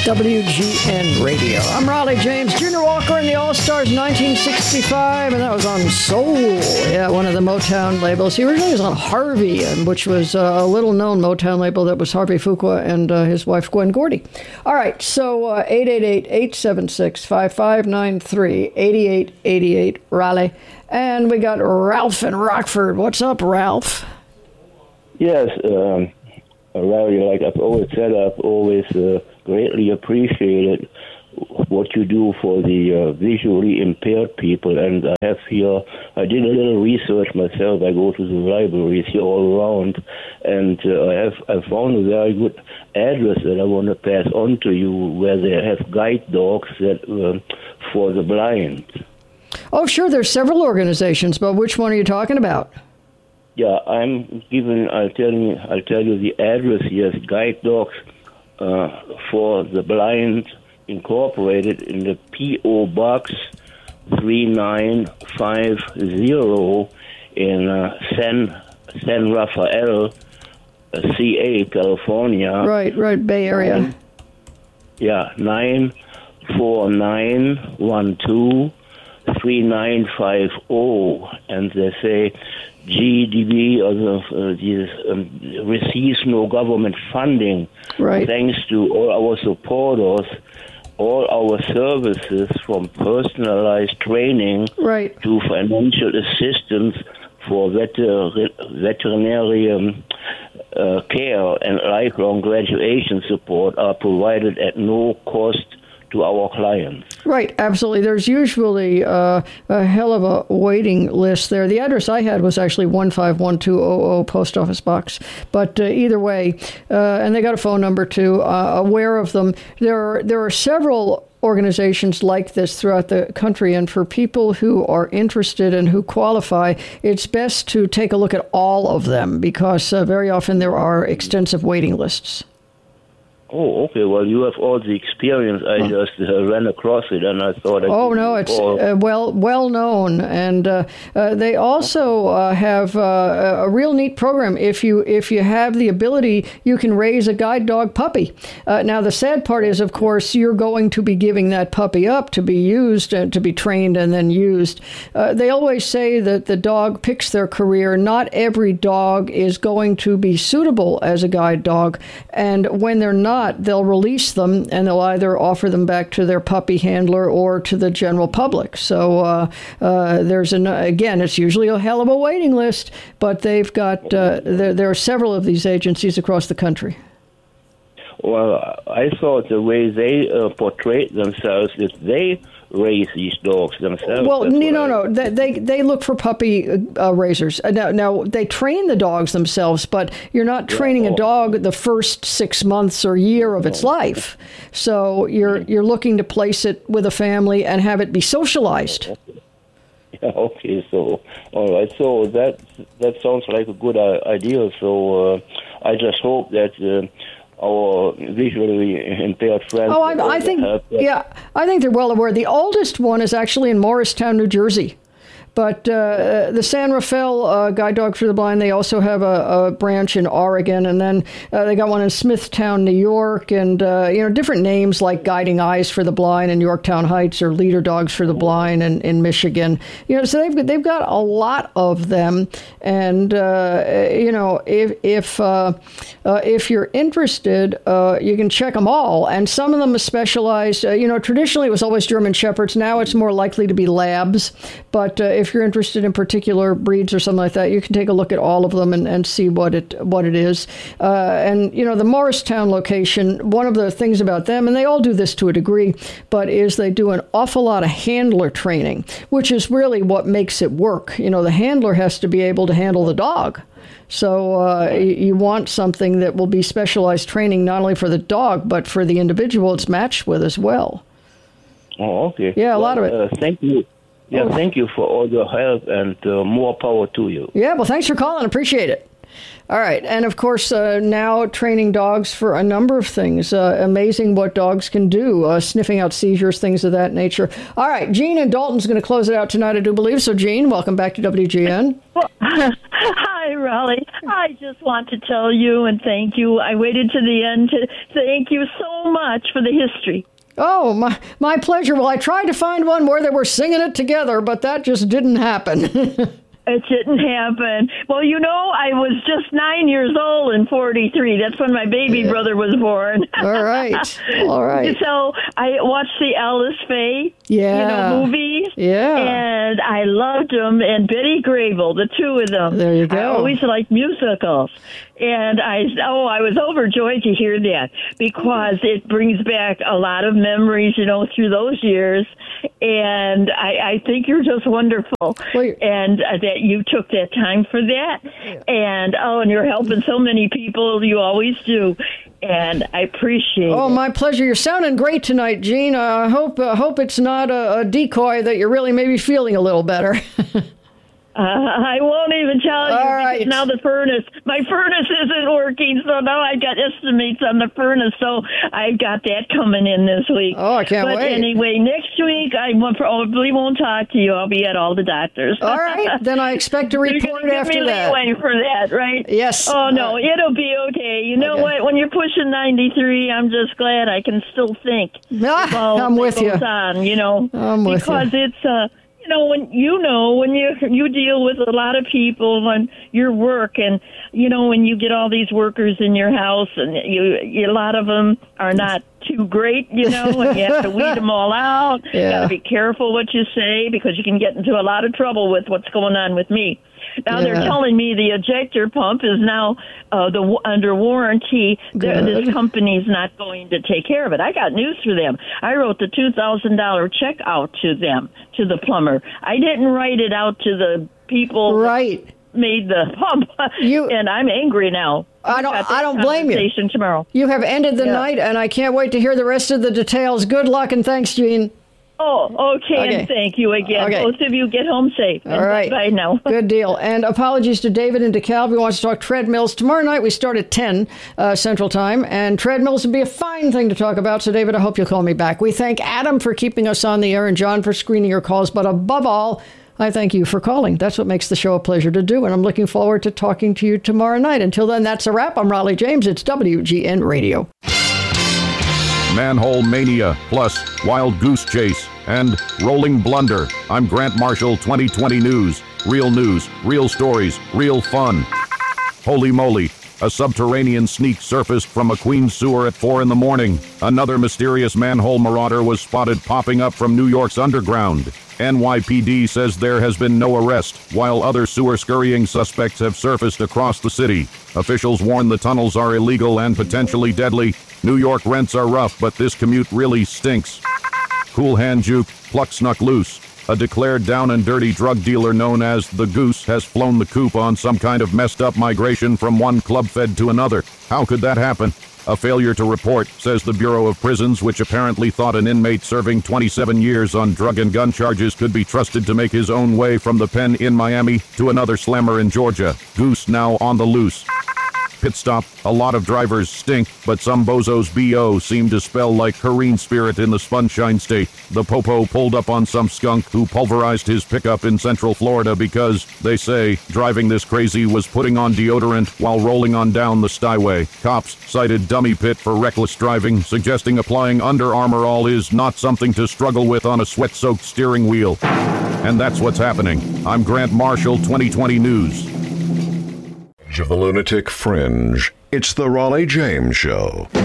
WGN Radio. I'm Raleigh James. Junior Walker and the All-Stars, 1965, and that was on Soul. Yeah, one of the Motown labels. He originally was on Harvey, which was a little-known Motown label that was Harvey Fuqua and his wife Gwen Gordy. All right, so 888-876-5593, 8888 Raleigh. And we got Ralph in Rockford. What's up, Ralph? Yes, Larry, like I've always said, I've always greatly appreciated what you do for the visually impaired people. And I have here, I did a little research myself. I go to the libraries here all around, and I found a very good address that I want to pass on to you, where they have guide dogs that for the blind. Oh, sure. There's several organizations, but which one are you talking about? Yeah, I'll tell you the address here is Guide Dogs for the Blind Incorporated in the P.O. Box 3950 in San Rafael, CA, California. Right, Bay Area. 949123950, and they say GDB receives no government funding. Right. Thanks to all our supporters, all our services, from personalized training to financial assistance for veterinary care and lifelong graduation support, are provided at no cost to our clients. Right, absolutely. There's usually a hell of a waiting list there. The address I had was actually 151200 Post Office Box. But either way, and they got a phone number too, aware of them. There are several organizations like this throughout the country, and for people who are interested and who qualify, it's best to take a look at all of them, because very often there are extensive waiting lists. Oh, okay. Well, you have all the experience. I just ran across it, and I thought. It's well known, and they also have a real neat program. If you have the ability, you can raise a guide dog puppy. Now, the sad part is, of course, you're going to be giving that puppy up to be used and to be trained and then used. They always say that the dog picks their career. Not every dog is going to be suitable as a guide dog, and when they're not, they'll release them, and they'll either offer them back to their puppy handler or to the general public. So again, it's usually a hell of a waiting list, but they've got there are several of these agencies across the country. Well, I thought the way they portray themselves is they raise these dogs themselves. Well, no. They look for puppy raisers. Now, they train the dogs themselves, but you're not training a dog the first 6 months or year of its life. So you're looking to place it with a family and have it be socialized. Yeah, okay, so, all right. So that sounds like a good idea. So I just hope that our visually impaired friends. Oh, I think they're well aware. The oldest one is actually in Morristown, New Jersey. But the San Rafael Guide Dog for the Blind, they also have a branch in Oregon, and then they got one in Smithtown, New York, and different names like Guiding Eyes for the Blind in Yorktown Heights, or Leader Dogs for the Blind in Michigan. So they've got a lot of them, and if you're interested, you can check them all. And some of them are specialized. Traditionally it was always German Shepherds. Now it's more likely to be Labs, but if you're interested in particular breeds or something like that, you can take a look at all of them and see what it is. The Morristown location, one of the things about them, and they all do this to a degree, but is they do an awful lot of handler training, which is really what makes it work. The handler has to be able to handle the dog. So you want something that will be specialized training not only for the dog, but for the individual it's matched with as well. Oh, okay. Yeah, a lot of it. Thank you. Yeah, thank you for all your help, and more power to you. Yeah, well, thanks for calling. Appreciate it. All right. And, of course, now training dogs for a number of things. Amazing what dogs can do, sniffing out seizures, things of that nature. All right. Gene and Dalton's going to close it out tonight, I do believe. So, Gene, welcome back to WGN. Hi, Raleigh, I just want to tell you and thank you. I waited to the end to thank you so much for the history. Oh, my pleasure. Well, I tried to find one where they were singing it together, but that just didn't happen. It didn't happen. Well, you know, I was just 9 years old in 43. That's when my baby brother was born. All right. All right. So I watched the Alice Faye movies. Yeah. And I loved them. And Betty Grable, the two of them. There you go. I always liked musicals. And I was overjoyed to hear that because it brings back a lot of memories, you know, through those years. And I think you're just wonderful. And that you took that time for that. Yeah. And you're helping so many people. You always do. And I appreciate it. Oh, my pleasure. You're sounding great tonight, Jean. I hope it's not a decoy that you're really maybe feeling a little better. I won't even tell you because now my furnace isn't working, so now I got estimates on the furnace, so I've got that coming in this week. Oh, I can't wait. But anyway, next week I probably won't talk to you. I'll be at all the doctors. All right, then I expect a report after that. You're going to give me leeway for that, right? Yes. Oh, no, it'll be okay. You know what? When you're pushing 93, I'm just glad I can still think. I'm with you. On, you know, I'm with you. Because it's... when you deal with a lot of people on your work, and when you get all these workers in your house, and a lot of them are not too great, and you have to weed them all out. Yeah. You got to be careful what you say because you can get into a lot of trouble with what's going on with me. Now they're telling me the ejector pump is now under warranty. This company's not going to take care of it. I got news for them. I wrote the $2,000 check out to them, to the plumber. I didn't write it out to the people that made the pump, and I'm angry now. I don't blame you. Tomorrow. You have ended the night, and I can't wait to hear the rest of the details. Good luck, and thanks, Jean. Oh, okay, and thank you again. Okay. Both of you get home safe. All right. Bye now. Good deal. And apologies to David in DeKalb. He wants to talk treadmills. Tomorrow night we start at 10 Central Time, and treadmills would be a fine thing to talk about. So, David, I hope you'll call me back. We thank Adam for keeping us on the air and John for screening your calls. But above all, I thank you for calling. That's what makes the show a pleasure to do, and I'm looking forward to talking to you tomorrow night. Until then, that's a wrap. I'm Raleigh James. It's WGN Radio. Manhole Mania, plus Wild Goose Chase and Rolling Blunder. I'm Grant Marshall, 2020 News. Real stories, real fun. Holy moly, a subterranean sneak surfaced from a Queens sewer at 4 a.m. Another mysterious manhole marauder was spotted popping up from New York's underground. NYPD says there has been no arrest, while other sewer scurrying suspects have surfaced across the city. Officials warn the tunnels are illegal and potentially deadly. New York rents are rough, but this commute really stinks. Cool hand juke, pluck snuck loose. A declared down and dirty drug dealer known as the Goose has flown the coop on some kind of messed up migration from one club fed to another. How could that happen? A failure to report, says the Bureau of Prisons, which apparently thought an inmate serving 27 years on drug and gun charges could be trusted to make his own way from the pen in Miami to another slammer in Georgia. Goose now on the loose. Pit stop. A lot of drivers stink, but some bozos BO seem to spell like Corrine Spirit in the Sunshine State. The popo pulled up on some skunk who pulverized his pickup in Central Florida because, they say, driving this crazy was putting on deodorant while rolling on down the Styway. Cops cited dummy pit for reckless driving, suggesting applying Under Armour all is not something to struggle with on a sweat-soaked steering wheel. And that's what's happening. I'm Grant Marshall, 2020 News. Of the Lunatic Fringe. It's the Raleigh James Show.